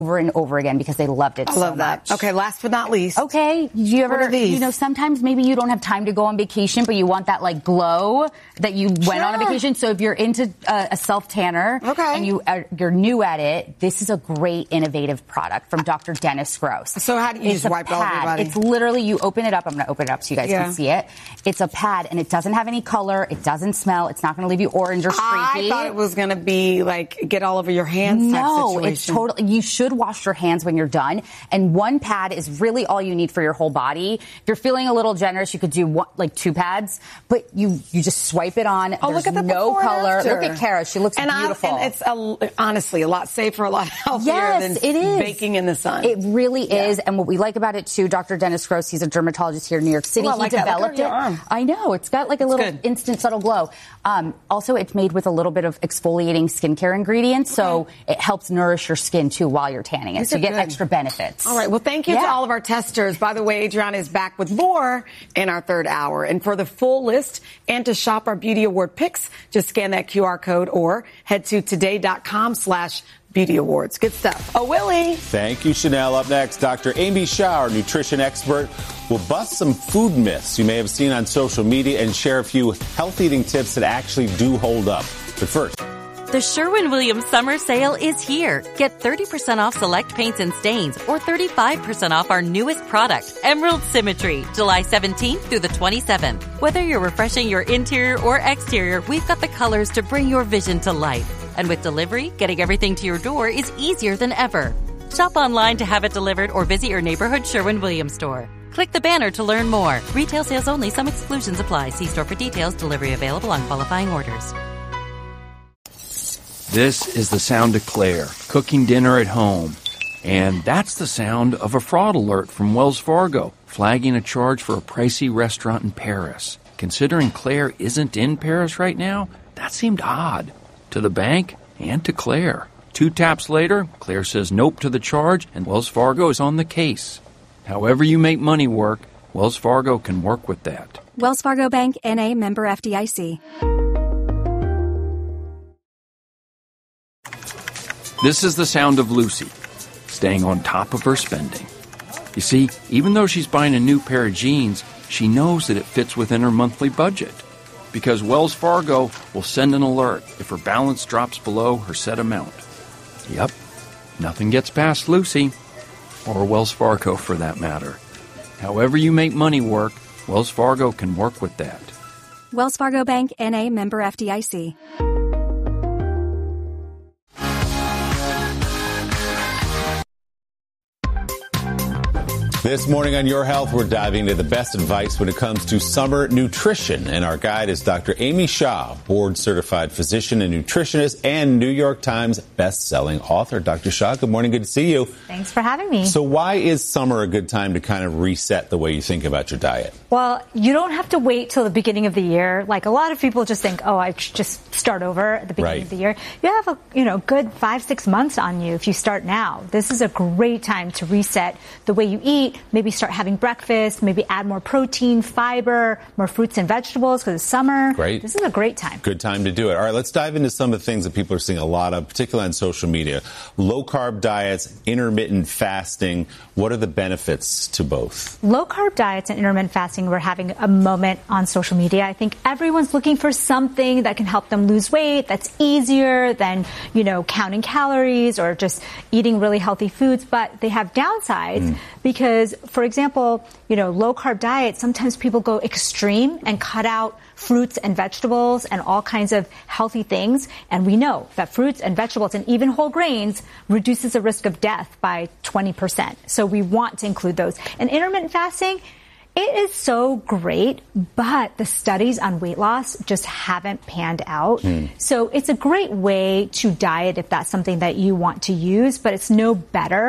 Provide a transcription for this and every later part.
over and over again because they loved it so much. I love that. Okay, last but not least. Okay, do you ever, what are these? Sometimes maybe you don't have time to go on vacation, but you want that like glow that you went on a vacation. So if you're into a self-tanner and you're new at it, this is a great innovative product from Dr. Dennis Gross. So how do you just wipe all over your body? It's literally, you open it up. I'm going to open it up so you guys can see it. It's a pad and it doesn't have any color. It doesn't smell. It's not going to leave you orange or streaky. I thought it was going to be like get all over your hands type situation. No, it's totally, you should wash your hands when you're done. And one pad is really all you need for your whole body. If you're feeling a little generous, you could do two pads, but you just swipe it on. Oh, There's look at the no color. After. Look at Kara. She looks beautiful. And it's honestly a lot safer, a lot healthier than baking in the sun. It really is. And what we like about it too, Dr. Dennis Gross, he's a dermatologist here in New York City. He developed it. I know. It's got like a little instant subtle glow. Also, it's made with a little bit of exfoliating skincare ingredients, so it helps nourish your skin too while you're tanning it. So you get extra benefits. All right. Well, thank you to all of our testers. By the way, Adriana is back with more in our third hour. And for the full list and to shop our Beauty Award picks, just scan that QR code or head to today.com/Beauty Awards. Good stuff. Oh, Willie. Thank you, Chanel. Up next, Dr. Amy Shah, our nutrition expert, will bust some food myths you may have seen on social media and share a few health eating tips that actually do hold up. But first, the Sherwin-Williams Summer Sale is here. Get 30% off select paints and stains or 35% off our newest product, Emerald Symmetry, July 17th through the 27th. Whether you're refreshing your interior or exterior, we've got the colors to bring your vision to life. And with delivery, getting everything to your door is easier than ever. Shop online to have it delivered or visit your neighborhood Sherwin-Williams store. Click the banner to learn more. Retail sales only. Some exclusions apply. See store for details. Delivery available on qualifying orders. This is the sound of Claire, cooking dinner at home. And that's the sound of a fraud alert from Wells Fargo, flagging a charge for a pricey restaurant in Paris. Considering Claire isn't in Paris right now, that seemed odd. To the bank and to Claire. 2 taps later, Claire says nope to the charge, and Wells Fargo is on the case. However you make money work, Wells Fargo can work with that. Wells Fargo Bank, N.A., member FDIC. This is the sound of Lucy, staying on top of her spending. You see, even though she's buying a new pair of jeans, she knows that it fits within her monthly budget. Because Wells Fargo will send an alert if her balance drops below her set amount. Yep, nothing gets past Lucy, or Wells Fargo for that matter. However you make money work, Wells Fargo can work with that. Wells Fargo Bank, N.A., member FDIC. this morning on Your Health, we're diving into the best advice when it comes to summer nutrition. And our guide is Dr. Amy Shah, board-certified physician and nutritionist and New York Times best-selling author. Dr. Shah, good morning. Good to see you. Thanks for having me. So why is summer a good time to kind of reset the way you think about your diet? Well, you don't have to wait till the beginning of the year. Like a lot of people just think, oh, I should just start over at the beginning of the year. You have a good 5-6 months on you if you start now. This is a great time to reset the way you eat, maybe start having breakfast, maybe add more protein, fiber, more fruits and vegetables because it's summer. Great. This is a great time. Good time to do it. All right, let's dive into some of the things that people are seeing a lot of, particularly on social media. Low-carb diets, intermittent fasting. What are the benefits to both? Low-carb diets and intermittent fasting, we're having a moment on social media. I think everyone's looking for something that can help them lose weight, that's easier than, counting calories or just eating really healthy foods, but they have downsides because, for example, low-carb diets, sometimes people go extreme and cut out fruits and vegetables and all kinds of healthy things. And we know that fruits and vegetables and even whole grains reduces the risk of death by 20%. So we want to include those. And intermittent fasting, it is so great, but the studies on weight loss just haven't panned out. So it's a great way to diet if that's something that you want to use, but it's no better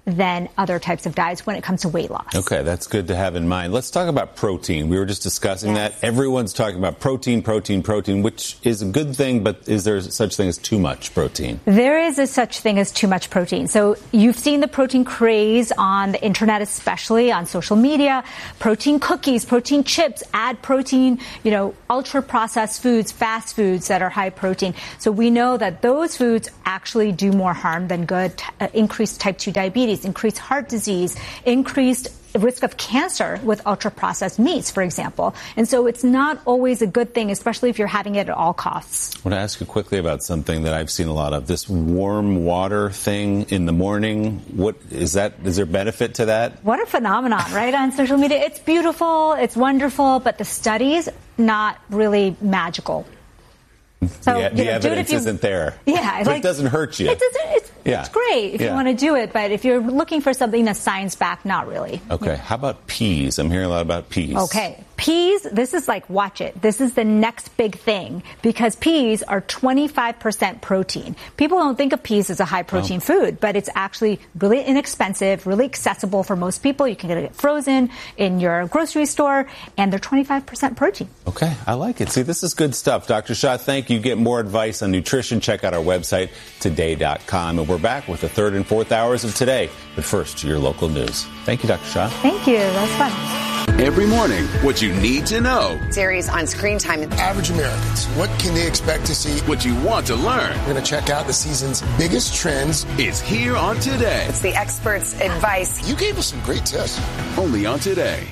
than other types of diets when it comes to weight loss. Okay, that's good to have in mind. Let's talk about protein. We were just discussing that. Everyone's talking about protein, which is a good thing, but is there such thing as too much protein? There is a such thing as too much protein. So you've seen the protein craze on the internet, especially on social media. Protein cookies, protein chips, add protein, ultra processed foods, fast foods that are high protein. So we know that those foods actually do more harm than good. Increased type 2 diabetes, increased heart disease, increased risk of cancer with ultra-processed meats, for example. And so it's not always a good thing, especially if you're having it at all costs. I want to ask you quickly about something that I've seen a lot of, this warm water thing in the morning. What is that? Is there benefit to that? What a phenomenon, right, on social media. It's beautiful, it's wonderful, but the studies, not really magical. So, the evidence isn't there. Yeah. But it doesn't hurt you. It's great if you want to do it, but if you're looking for something that's science-backed, not really. Okay. How about peas? I'm hearing a lot about peas. Okay. Peas, this is like, watch it. This is the next big thing because peas are 25% protein. People don't think of peas as a high-protein food, but it's actually really inexpensive, really accessible for most people. You can get it frozen in your grocery store, and they're 25% protein. Okay. I like it. See, this is good stuff. Dr. Shah, thank you. Get more advice on nutrition. Check out our website, today.com. And we're back with the third and fourth hours of Today. But first, your local news. Thank you, Dr. Shah. Thank you. That was fun. Every morning, what you need to know. Series on screen time. Average Americans, what can they expect to see? What you want to learn. We're going to check out the season's biggest trends. It's here on Today. It's the experts' advice. You gave us some great tips. Only on Today.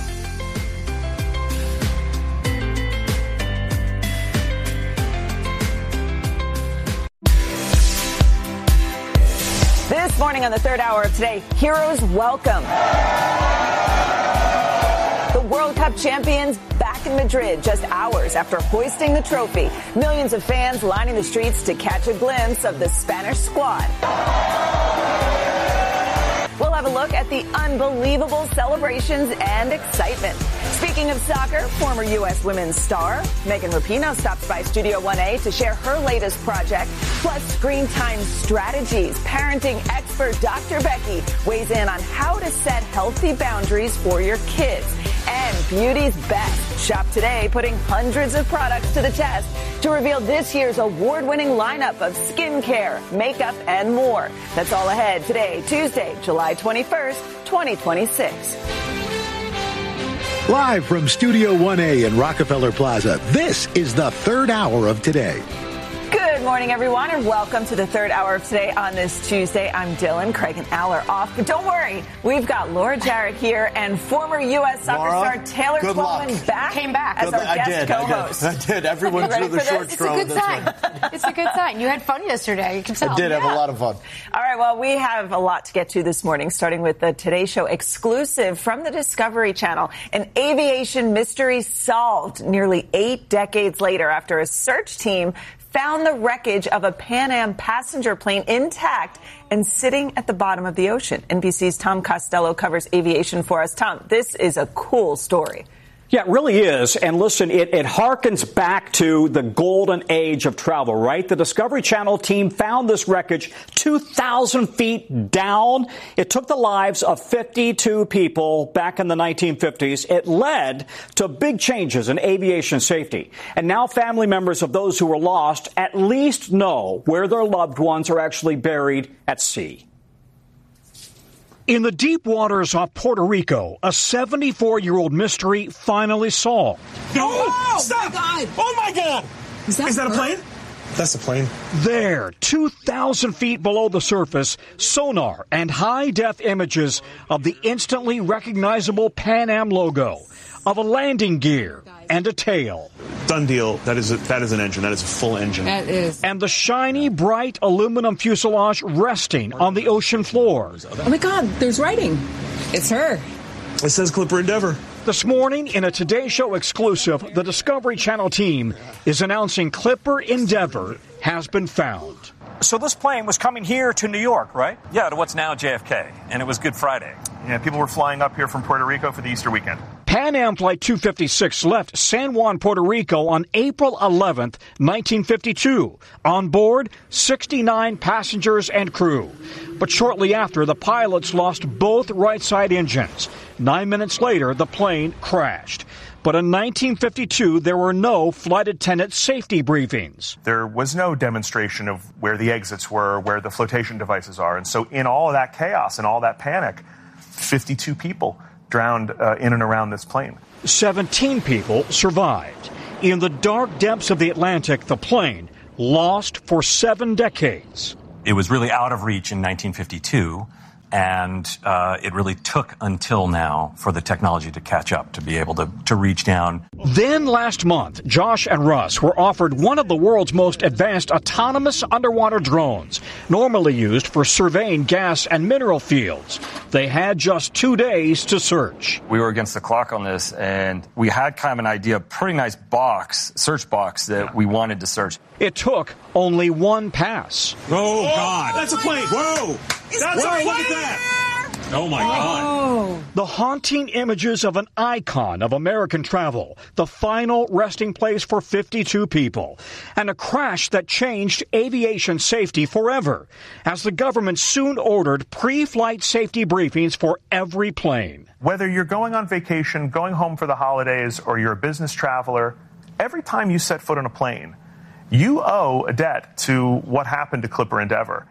This morning on the third hour of Today, Heroes Welcome. The World Cup champions back in Madrid just hours after hoisting the trophy. Millions of fans lining the streets to catch a glimpse of the Spanish squad. We'll have a look at the unbelievable celebrations and excitement. Speaking of soccer, former U.S. women's star Megan Rapinoe stops by Studio 1A to share her latest project, plus screen time strategies. Parenting expert Dr. Becky weighs in on how to set healthy boundaries for your kids. And beauty's best. Shop today, putting hundreds of products to the test to reveal this year's award-winning lineup of skincare, makeup, and more. That's all ahead today, Tuesday, July 21st, 2026. Live from Studio 1A in Rockefeller Plaza, this is the third hour of Today. Good morning, everyone, and welcome to the third hour of Today on this Tuesday. I'm Dylan. Craig and Al are off, but don't worry. We've got Laura Jarrett here and former U.S. soccer star Taylor Twellman came back as our guest co-host. I did. Everyone threw the short straw. It's a good sign. It's a good sign. You had fun yesterday. You can tell. I did have a lot of fun. All right, well, we have a lot to get to this morning, starting with the Today Show exclusive from the Discovery Channel. An aviation mystery solved nearly 8 decades later after a search team found the wreckage of a Pan Am passenger plane intact and sitting at the bottom of the ocean. NBC's Tom Costello covers aviation for us. Tom, this is a cool story. Yeah, it really is. And listen, it harkens back to the golden age of travel, right? The Discovery Channel team found this wreckage 2,000 feet down. It took the lives of 52 people back in the 1950s. It led to big changes in aviation safety. And now family members of those who were lost at least know where their loved ones are actually buried at sea. In the deep waters off Puerto Rico, a 74-year-old mystery finally solved. Oh, stop! Oh, my God! Is that a plane? That's a plane. There, 2,000 feet below the surface, sonar and high-def images of the instantly recognizable Pan Am logo, of a landing gear and a tail. Done deal. That is an engine. That is a full engine. That is. And the shiny, bright aluminum fuselage resting on the ocean floor. Oh, my God, there's writing. It's her. It says Clipper Endeavor. This morning, in a Today Show exclusive, the Discovery Channel team is announcing Clipper Endeavor has been found. So this plane was coming here to New York, right? Yeah, to what's now JFK, and it was Good Friday. Yeah, people were flying up here from Puerto Rico for the Easter weekend. Pan Am Flight 256 left San Juan, Puerto Rico on April 11th, 1952. On board, 69 passengers and crew. But shortly after, the pilots lost both right side engines. 9 minutes later, the plane crashed. But in 1952, there were no flight attendant safety briefings. There was no demonstration of where the exits were, where the flotation devices are. And so in all of that chaos and all that panic, 52 people drowned in and around this plane. 17 people survived. In the dark depths of the Atlantic, the plane lost for 7 decades. It was really out of reach in 1952. And it really took until now for the technology to catch up, to be able to reach down. Then last month, Josh and Russ were offered one of the world's most advanced autonomous underwater drones, normally used for surveying gas and mineral fields. They had just 2 days to search. We were against the clock on this, and we had kind of an idea, a pretty nice search box that we wanted to search. It took only one pass. Oh, God. That's a plane. Whoa. That's a plane. Look at that. Oh, my God. The haunting images of an icon of American travel, the final resting place for 52 people, and a crash that changed aviation safety forever, as the government soon ordered pre-flight safety briefings for every plane. Whether you're going on vacation, going home for the holidays, or you're a business traveler, every time you set foot on a plane, you owe a debt to what happened to Clipper Endeavor.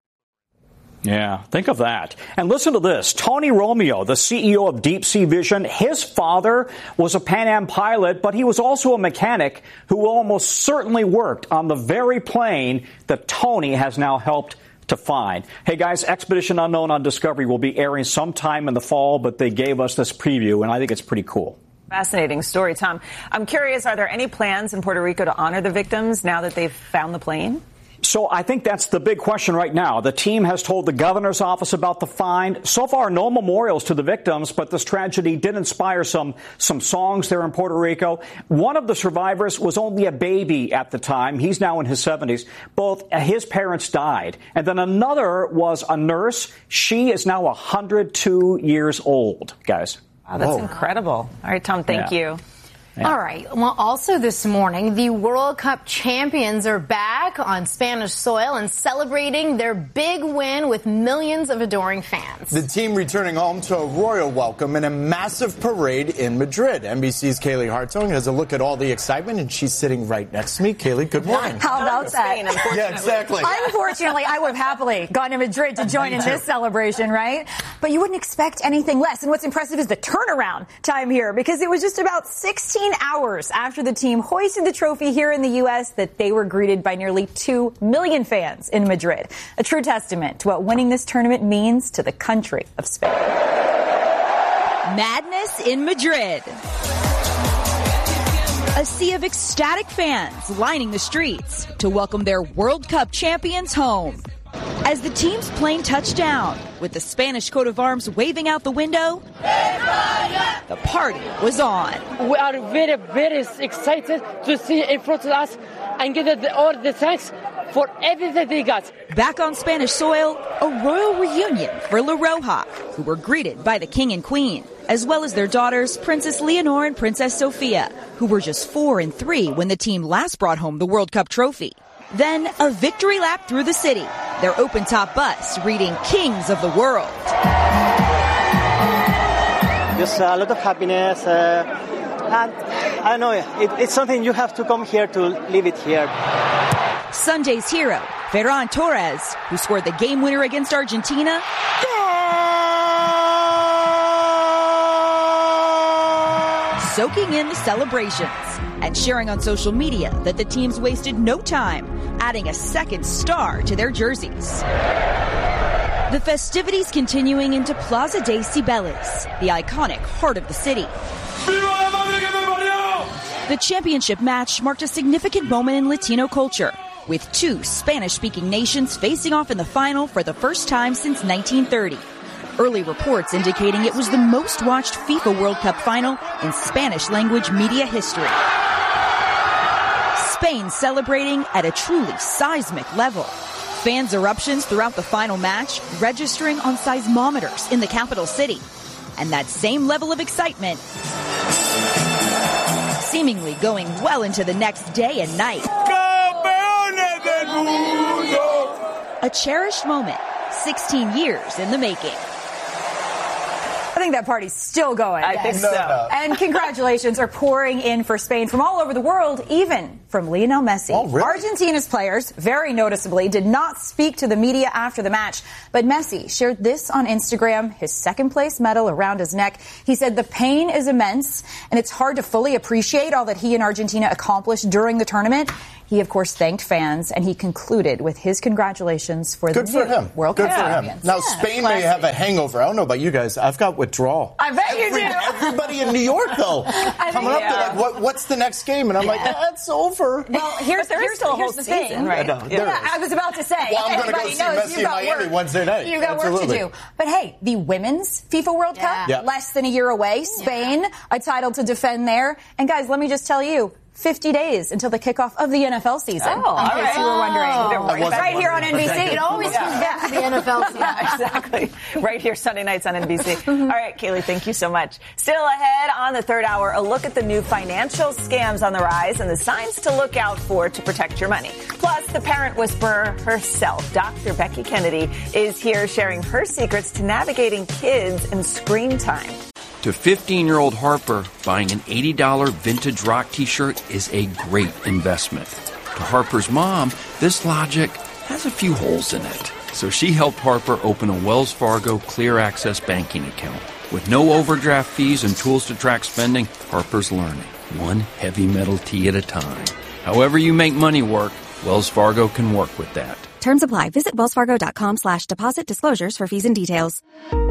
Yeah, think of that. And listen to this. Tony Romeo, the CEO of Deep Sea Vision, his father was a Pan Am pilot, but he was also a mechanic who almost certainly worked on the very plane that Tony has now helped to find. Hey, guys, Expedition Unknown on Discovery will be airing sometime in the fall, but they gave us this preview, and I think it's pretty cool. Fascinating story, Tom. I'm curious, are there any plans in Puerto Rico to honor the victims now that they've found the plane? So I think that's the big question right now. The team has told the governor's office about the find. So far, no memorials to the victims, but this tragedy did inspire some songs there in Puerto Rico. One of the survivors was only a baby at the time. He's now in his 70s. Both his parents died. And then another was a nurse. She is now 102 years old, guys. Wow, that's incredible. All right, Tom, thank you. Yeah. All right. Well, also this morning, the World Cup champions are back on Spanish soil and celebrating their big win with millions of adoring fans. The team returning home to a royal welcome and a massive parade in Madrid. NBC's Kaylee Hartung has a look at all the excitement, and she's sitting right next to me. Kaylee, good morning. How about that? Yeah, exactly. Unfortunately, I would have happily gone to Madrid to join in this celebration, right? But you wouldn't expect anything less. And what's impressive is the turnaround time here, because it was just about 16 hours after the team hoisted the trophy here in the U.S. that they were greeted by nearly 2 million fans in Madrid. A true testament to what winning this tournament means to the country of Spain. Madness in Madrid. A sea of ecstatic fans lining the streets to welcome their World Cup champions home. As the team's plane touched down, with the Spanish coat of arms waving out the window, the party was on. We are very, very excited to see in front of us and get all the thanks for everything they got. Back on Spanish soil, a royal reunion for La Roja, who were greeted by the king and queen, as well as their daughters, Princess Leonor and Princess Sofia, who were just 4 and 3 when the team last brought home the World Cup trophy. Then a victory lap through the city, their open-top bus reading Kings of the World. Just a lot of happiness. And I don't know, it's something you have to come here to live it here. Sunday's hero, Ferran Torres, who scored the game winner against Argentina, soaking in the celebrations and sharing on social media that the teams wasted no time adding a second star to their jerseys. The festivities continuing into Plaza de Cibeles, the iconic heart of the city. The championship match marked a significant moment in Latino culture, with 2 Spanish-speaking nations facing off in the final for the first time since 1930. Early reports indicating it was the most-watched FIFA World Cup final in Spanish-language media history. Spain celebrating at a truly seismic level. Fans' eruptions throughout the final match registering on seismometers in the capital city. And that same level of excitement seemingly going well into the next day and night. A cherished moment, 16 years in the making. I think that party's still going. I think so. And congratulations are pouring in for Spain from all over the world, even from Lionel Messi. Oh, really? Argentina's players, very noticeably, did not speak to the media after the match. But Messi shared this on Instagram, his second-place medal around his neck. He said the pain is immense, and it's hard to fully appreciate all that he and Argentina accomplished during the tournament. He, of course, thanked fans, and he concluded with his congratulations for the new World Cup champions. Now, Spain may have a hangover. I don't know about you guys. I've got withdrawal. I bet you do. Everybody in New York, though, coming up, they're like, what's the next game? And I'm like, it's over. Well, here's the thing. Right? I was about to say. Well, I'm going to go see Messi in Miami Wednesday night. You got work to do. But hey, the Women's FIFA World Cup, less than a year away. Spain, a title to defend there. And guys, let me just tell you, 50 days until the kickoff of the NFL season. Oh, in case you were wondering. Right here on NBC. It always comes back to the NFL season. Yeah, exactly. Right here, Sunday nights on NBC. All right, Kaylee, thank you so much. Still ahead on the third hour, a look at the new financial scams on the rise and the signs to look out for to protect your money. Plus, the parent whisperer herself, Dr. Becky Kennedy, is here sharing her secrets to navigating kids and screen time. To 15-year-old Harper, buying an $80 vintage rock t-shirt is a great investment. To Harper's mom, this logic has a few holes in it. So she helped Harper open a Wells Fargo Clear Access banking account. With no overdraft fees and tools to track spending, Harper's learning, one heavy metal tee at a time. However you make money work, Wells Fargo can work with that. Terms apply. Visit wellsfargo.com/deposit disclosures for fees and details.